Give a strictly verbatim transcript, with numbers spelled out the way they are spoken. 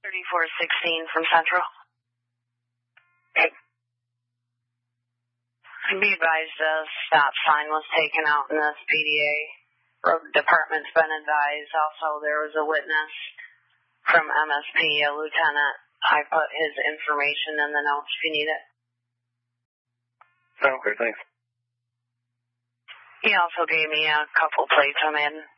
thirty-four sixteen from Central. Okay. Be advised a stop sign was taken out in this P D A. Road department's been advised. Also, there was a witness from M S P, a lieutenant. I put his information in the notes if you need it. Okay, thanks. He also gave me a couple plates on in.